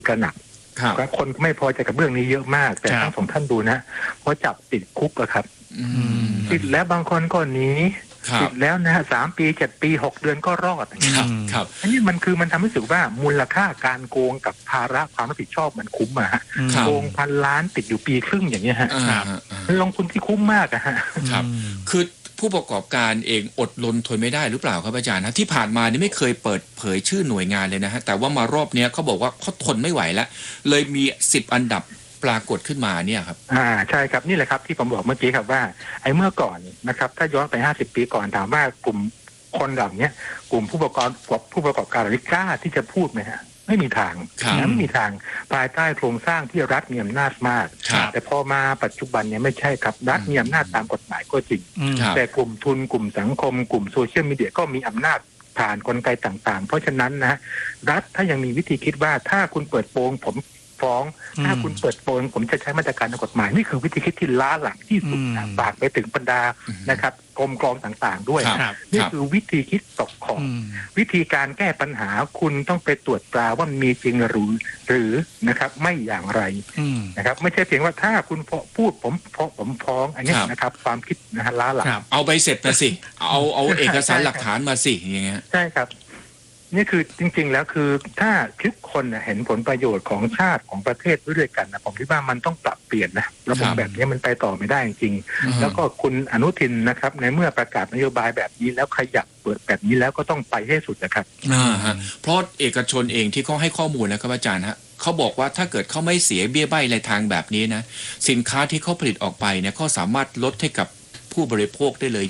กระหนักคนไม่พอใจกับเรื่องนี้เยอะมากแต่ทั้งสองท่านดูนะเพราะจับติดคุกอะครับติดแล้วบางคนก็หนีติดแล้วนะ3 ปี7 ปี6 เดือนก็รอดครับอันนี้มันทำให้รู้สึกว่ามูลค่าการโกงกับภาระความรับผิดชอบมันคุ้มอะฮะโกง1,000 ล้านติดอยู่ปีครึ่งอย่างเงี้ยฮะลงทุนที่คุ้มมากอะฮะครับคือผู้ประกอบการเองอดรนทนไม่ได้หรือเปล่าครับอาจารย์นะที่ผ่านมานี่ไม่เคยเปิดเผยชื่อหน่วยงานเลยนะฮะแต่ว่ามารอบนี้เขาบอกว่าเขาทนไม่ไหวแล้วเลยมี10 อันดับปรากฏขึ้นมาเนี่ยครับใช่ครับนี่แหละครับที่ผมบอกเมื่อกี้ครับว่าไอ้เมื่อก่อนนะครับถ้าย้อนไป50 ปีก่อนถามว่ากลุ่มคนเหล่านี้กลุ่มผู้ประกอบการเหล่านี้กล้าที่จะพูดไหมฮะไม่มีทางไม่มีทางภายใต้โครงสร้างที่รัฐมีอำนาจมากแต่พอมาปัจจุบันเนี่ยไม่ใช่ครับรัฐมีอำนาจตามกฎหมายก็จริงแต่กลุ่มทุนกลุ่มสังคมกลุ่มโซเชียลมีเดียก็มีอำนาจผ่านกลไกต่างๆเพราะฉะนั้นนะรัฐถ้ายังมีวิธีคิดว่าถ้าคุณเปิดโปงผมฟ้องถ้าคุณเปิดโปงผมจะใช้มาตรการทางกฎหมายนี่คือวิธีคิดที่ล้าหลังที่สุดฝากไปถึงบรรดานะครับกรมกรองต่างๆด้วยนี่คือวิธีคิดตกของวิธีการแก้ปัญหาคุณต้องไปตรวจตราว่ามีจริงหรือนะครับไม่อย่างไรนะครับไม่ใช่เพียงว่าถ้าคุณพูดผมฟ้องอันนี้นะครับความคิดนะฮะล้าหลังเอาใบเสร็จมาสิเอาเอกสารหลักฐานมาสิอย่างเงี้ยใช่ครับนี่คือจริงๆแล้วคือถ้าทุกคนเห็นผลประโยชน์ของชาติของประเทศด้วยกันนะผมคิดว่ามันต้องปรับเปลี่ยนนะระบบแบบนี้มันไปต่อไม่ได้จริงๆแล้วก็คุณอนุทินนะครับในเมื่อประกาศนโยบายแบบนี้แล้วขยับเปิดแบบนี้แล้วก็ต้องไปให้สุดนะครับเพราะเอกชนเองที่เขาให้ข้อมูลนะครับอาจารย์ฮะเขาบอกว่าถ้าเกิดเขาไม่เสียเบี้ยใบ้อะไรทางแบบนี้นะสินค้าที่เขาผลิตออกไปเนี่ยเขาสามารถลดให้กับผู้บริโภคได้เลย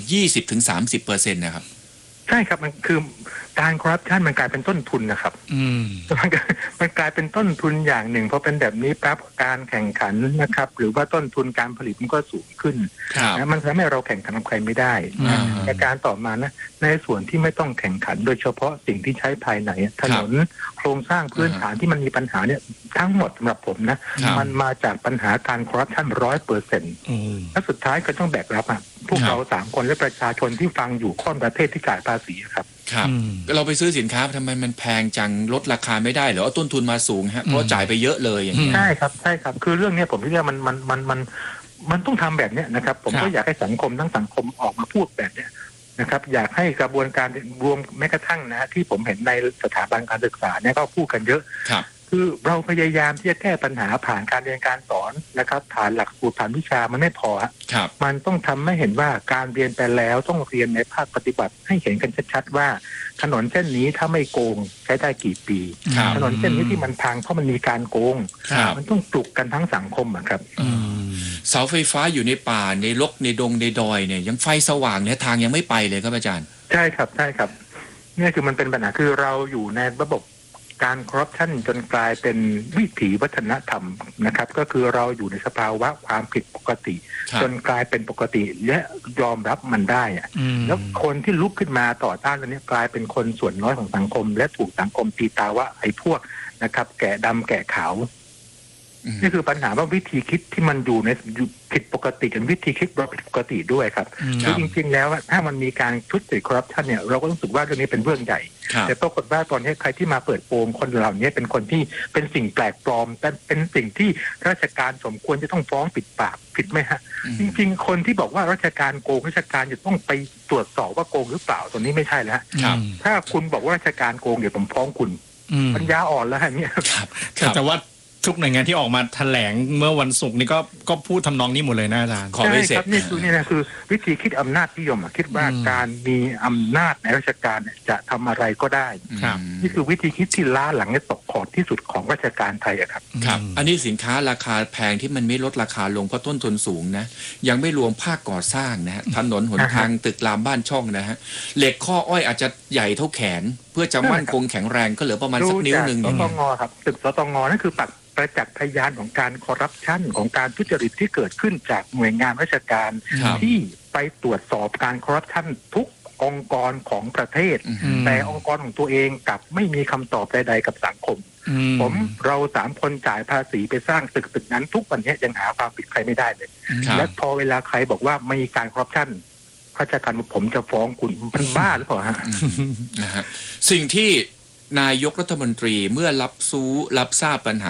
20-30% นะครับใช่ครับมันคือการคอร์รัปชันมันกลายเป็นต้นทุนนะครับมันกลายเป็นต้นทุนอย่างหนึ่งพอเป็นแบบนี้ปั๊บการแข่งขันนะครับหรือว่าต้นทุนการผลิตมันก็สูงขึ้นนะมันทำให้เราแข่งขันกับใครไม่ได้ในการต่อมานะในส่วนที่ไม่ต้องแข่งขันโดยเฉพาะสิ่งที่ใช้ภายในถนนโครงสร้างพื้นฐานที่มันมีปัญหาเนี่ยทั้งหมดสำหรับผมนะมันมาจากปัญหาการคอร์รัปชัน100%และสุดท้ายก็ต้องแบกรับพวกเรา3 คนและประชาชนที่ฟังอยู่ค่อนประเทศที่จ่ายภาษีครับเราไปซื้อสินค้าทำไมมันแพงจังลดราคาไม่ได้หรือว่าต้นทุนมาสูงฮะเพราะจ่ายไปเยอะเลยอย่างนี้ใช่ครับคือเรื่องนี้ผมคิดว่ามันต้องทำแบบนี้นะครับผมก็อยากให้สังคมทั้งสังคมออกมาพูดแบบนี้นะครับอยากให้กระบวนการรวมแม้กระทั่งนะที่ผมเห็นในสถาบันการศึกษาเนี่ยก็พูดกันเยอะคือเราพยายามที่จะแก้ปัญหาผ่านการเรียนการสอนนะครับผ่านหลักสูตรผ่านวิชามันไม่พอมันต้องทำให้เห็นว่าการเรียนไปแล้วต้องเรียนในภาคปฏิบัติให้เห็นกันชัดๆว่าถนนเส้นนี้ถ้าไม่โกงใช้ได้กี่ปีถนนเส้นนี้ที่มันพังเพราะมันมีการโกงมันต้องปลุกกันทั้งสังคมครับเสาไฟฟ้าอยู่ในป่าในรกในดงในดอยเนี่ยยังไฟสว่างเนี่ยทางยังไม่ไปเลยครับอาจารย์ใช่ครับนี่คือมันเป็นปัญหาคือเราอยู่ในระบบการคอร์รัปชันจนกลายเป็นวิถีวัฒนธรรมนะครับก็คือเราอยู่ในสภาวะความผิดปกติจนกลายเป็นปกติและยอมรับมันได้แล้วคนที่ลุกขึ้นมาต่อต้านตรงนี้กลายเป็นคนส่วนน้อยของสังคมและถูกสังคมตีตาว่าไอ้พวกนะครับแก่ดำแก่ขาวนี่คือปัญหาว่าวิธีคิดที่มันอยู่ในผิดปกติกับวิธีคิดเราผิดปกติด้วยครับคือจริงๆแล้วถ้ามันมีการทุจริตคอร์รัปชันเนี่ยเราก็รู้สึกว่าเรื่องนี้เป็นเรื่องใหญ่แต่ปรากฏว่าตอนนี้ใครที่มาเปิดโปงคนเหล่านี้เป็นคนที่เป็นสิ่งแปลกปลอมแต่เป็นสิ่งที่ราชการสมควรจะต้องฟ้องปิดปากผิดไหมฮะจริงๆคนที่บอกว่าราชการโกงราชการจะต้องไปตรวจสอบว่าโกงหรือเปล่าตรงนี้ไม่ใช่แล้วถ้าคุณบอกว่าราชการโกงเดี๋ยวผมฟ้องคุณปัญญาอ่อนแล้วฮะเนี่ยแต่ว่าทุกหน่วยงานที่ออกมาแถลงเมื่อวันศุกร์นี้ก็พูดทำนองนี้หมดเลยนะอาจารย์ใช่ครับนี่คือวิธีคิดอำนาจนิยมคิดว่าการมีอำนาจในราชการจะทำอะไรก็ได้นี่คือวิธีคิดที่ล้าหลังและตกขอดที่สุดของราชการไทยครับอันนี้สินค้าราคาแพงที่มันไม่ลดราคาลงเพราะต้นทุนสูงนะยังไม่รวมภาคก่อสร้างนะฮะถนนหนทางตึกรามบ้านช่องนะฮะเหล็กข้ออ้อยอาจจะใหญ่เท่าแขนเพื่อจะมั่นคงแข็งแรงก็เหลือประมาณสักนิ้วนึงสตงครับตึกสตงนั่นคือประจักษ์พยานของการคอร์รัปชันของการทุจริตที่เกิดขึ้นจากหน่วยงานราชการที่ไปตรวจสอบการคอร์รัปชันทุกองค์กรของประเทศแต่องค์กรของตัวเองกลับไม่มีคำตอบใดๆกับสังคมเรา3 คนจ่ายภาษีไปสร้างตึกนั้นทุกวันนี้ยังหาความผิดใครไม่ได้เลยและพอเวลาใครบอกว่ามีการคอร์รัปชันราชการผมจะฟ้องคุณมันบ้าหรือเปล่าฮะสิ่งที่นายกรัฐมนตรีเมื่อรับทราบปัญหา